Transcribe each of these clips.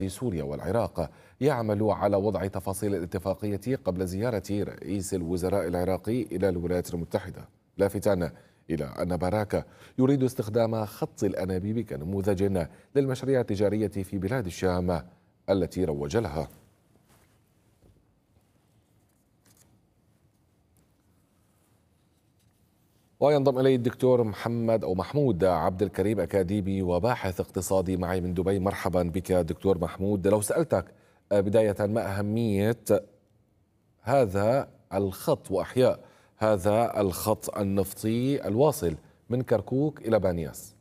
سوريا والعراق يعمل على وضع تفاصيل الاتفاقية قبل زيارة رئيس الوزراء العراقي إلى الولايات المتحدة، لافتاً إلى أن باراك يريد استخدام خط الأنابيب كنموذج للمشاريع التجارية في بلاد الشام التي روج لها. وينضم إلي الدكتور محمود عبد الكريم، أكاديمي وباحث اقتصادي معي من دبي. مرحبا بك دكتور محمود. لو سألتك بداية ما أهمية هذا الخط وأحياء هذا الخط النفطي الواصل من كركوك إلى بانياس؟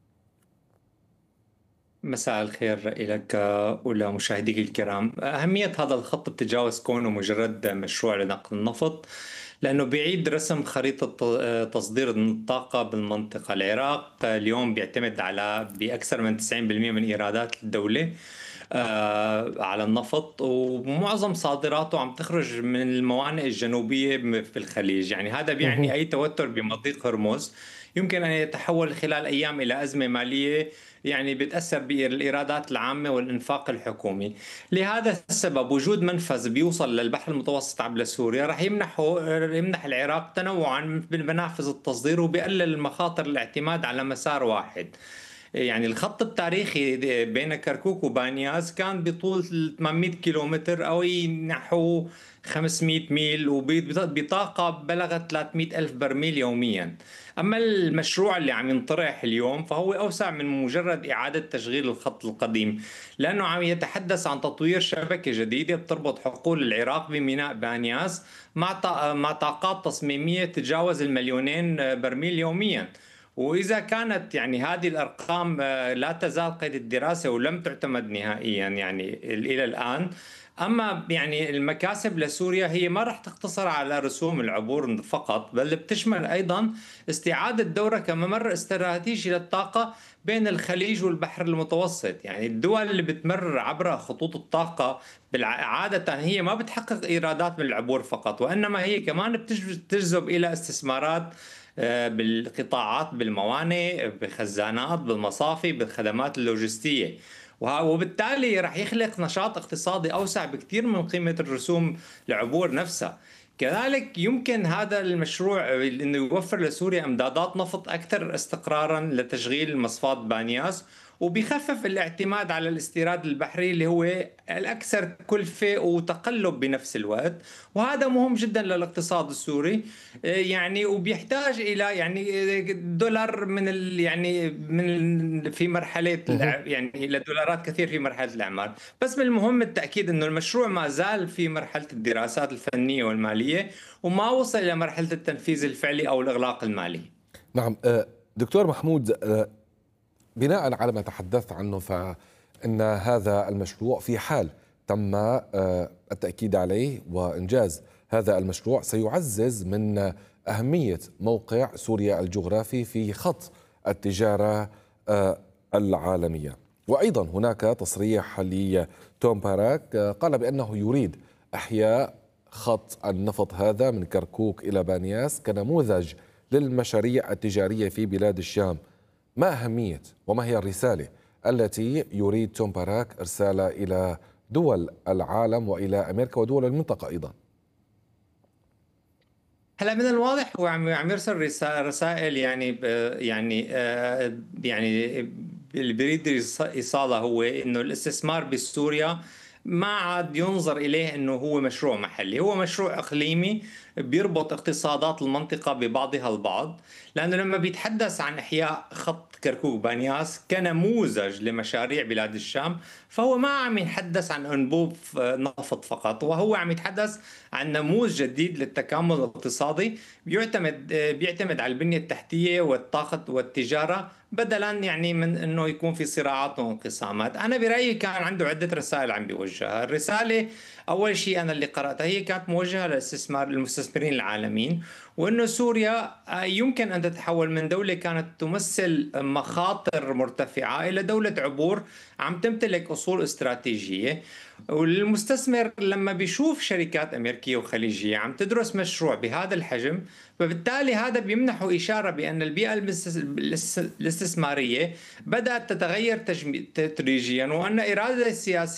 مساء الخير لك ولمشاهديك الكرام. أهمية هذا الخط بتجاوز كونه مجرد مشروع لنقل النفط، لأنه بيعيد رسم خريطة تصدير الطاقة بالمنطقة. العراق اليوم بيعتمد على بأكثر من 90% من إيرادات الدولة على النفط، ومعظم صادراته عم تخرج من الموانئ الجنوبية في الخليج. يعني هذا بيعني أي توتر بمضيق هرمز يمكن أن يتحول خلال أيام إلى أزمة مالية، يعني بتأثر بالإيرادات العامة والإنفاق الحكومي. لهذا السبب وجود منفذ بيوصل للبحر المتوسط عبر سوريا رح يمنح العراق تنوعا بالمنافذ التصدير، وبيقلل المخاطر الاعتماد على مسار واحد. يعني الخط التاريخي بين كركوك وبانياس كان بطول 800 كيلومتر أو نحو 500 ميل، وبطاقة بلغت 300 ألف برميل يوميا. أما المشروع اللي عم ينطرح اليوم فهو أوسع من مجرد إعادة تشغيل الخط القديم، لأنه عم يتحدث عن تطوير شبكة جديدة بتربط حقول العراق بميناء بانياس مع طاقات تصميمية تتجاوز المليونين برميل يوميا. وإذا كانت يعني هذه الأرقام لا تزال قيد الدراسة ولم تعتمد نهائيا يعني إلى الآن. أما يعني المكاسب لسوريا هي ما راح تقتصر على رسوم العبور فقط، بل بتشمل أيضا استعادة دورها كممر استراتيجي للطاقة بين الخليج والبحر المتوسط. يعني الدول اللي بتمر عبر خطوط الطاقة عادة هي ما بتحقق إيرادات من العبور فقط، وإنما هي كمان بتجذب إلى استثمارات بالقطاعات، بالموانئ، بخزانات، بالمصافي، بالخدمات اللوجستية. وبالتالي رح يخلق نشاط اقتصادي أوسع بكثير من قيمة الرسوم العبور نفسها. كذلك يمكن هذا المشروع أنه يوفر لسوريا امدادات نفط أكثر استقرارا لتشغيل مصفاة بانياس، وبيخفف الاعتماد على الاستيراد البحري اللي هو الأكثر كلفة وتقلب بنفس الوقت. وهذا مهم جدا للاقتصاد السوري. يعني وبيحتاج إلى يعني دولار من يعني في مرحلة يعني إلى دولارات كثير في مرحلة الإعمار. بس من المهم التأكيد أنه المشروع ما زال في مرحلة الدراسات الفنية والمالية، وما وصل إلى مرحلة التنفيذ الفعلي أو الإغلاق المالي. نعم دكتور محمود، بناء على ما تحدثت عنه فإن هذا المشروع في حال تم التأكيد عليه وإنجاز هذا المشروع سيعزز من أهمية موقع سوريا الجغرافي في خط التجارة العالمية. وأيضا هناك تصريح لتوم باراك قال بأنه يريد إحياء خط النفط هذا من كركوك إلى بانياس كنموذج للمشاريع التجارية في بلاد الشام. ما أهمية وما هي الرسالة التي يريد توم باراك إرسالها إلى دول العالم وإلى أمريكا ودول المنطقة أيضا؟ هلا من الواضح هو عم يرسل رسائل يعني اللي بيريد إيصاله هو إنه الاستثمار بسوريا ما عاد ينظر إليه إنه هو مشروع محلي، هو مشروع إقليمي بيربط اقتصادات المنطقة ببعضها البعض. لأنه لما بيتحدث عن إحياء خط كركوك بانياس كنموذج لمشاريع بلاد الشام، فهو ما عم يتحدث عن أنبوب نفط فقط، وهو عم يتحدث عن نموذج جديد للتكامل الاقتصادي بيعتمد على البنية التحتية والطاقة والتجارة، بدلا يعني من انه يكون في صراعات وانقسامات. انا برايي كان عنده عده رسائل عم بيوجهها. الرساله اول شيء انا اللي قراتها هي كانت موجهه للمستثمرين العالميين، وانه سوريا يمكن ان تتحول من دوله كانت تمثل مخاطر مرتفعه الى دوله عبور عم تمتلك اصول استراتيجيه. والمستثمر لما بيشوف شركات أمريكية وخليجية عم تدرس مشروع بهذا الحجم، فبالتالي هذا بيمنحه إشارة بأن البيئة الاستثمارية بدأت تتغير تدريجيا، وأن إرادة السياسية